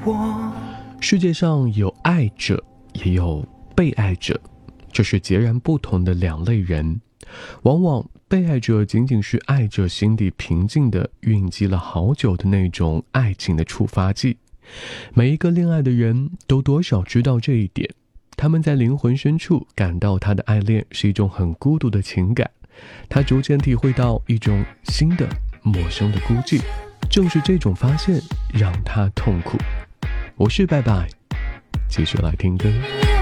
世界上有爱者，也有被爱者，这是截然不同的两类人。往往被爱者仅仅是爱者心底平静的蕴积了好久的那种爱情的触发剂。每一个恋爱的人都多少知道这一点，他们在灵魂深处感到他的爱恋是一种很孤独的情感，他逐渐体会到一种新的陌生的孤寂，正是这种发现让他痛苦。我是拜拜，继续来听歌。